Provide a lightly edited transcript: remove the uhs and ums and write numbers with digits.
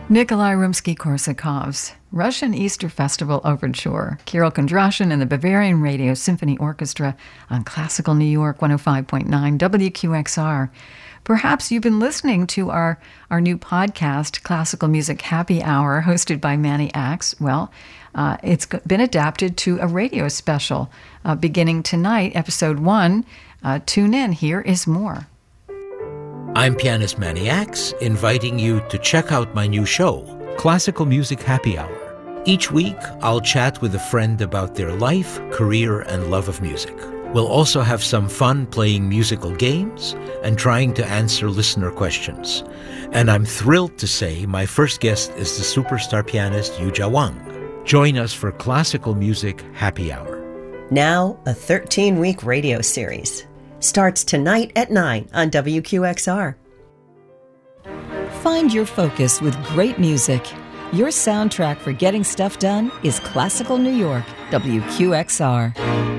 Nikolai Rimsky-Korsakov's Russian Easter Festival Overture, Kirill Kondrashin and the Bavarian Radio Symphony Orchestra on Classical New York 105.9 WQXR. Perhaps you've been listening to our new podcast, Classical Music Happy Hour, hosted by Manny Axe. Well, it's been adapted to a radio special beginning tonight, episode 1. Tune in. Here is more. I'm pianist Manny Axe, inviting you to check out my new show, Classical Music Happy Hour. Each week, I'll chat with a friend about their life, career, and love of music. We'll also have some fun playing musical games and trying to answer listener questions. And I'm thrilled to say my first guest is the superstar pianist Yuja Wang. Join us for Classical Music Happy Hour. Now, a 13-week radio series. Starts tonight at 9 on WQXR. Find your focus with great music. Your soundtrack for getting stuff done is Classical New York, WQXR.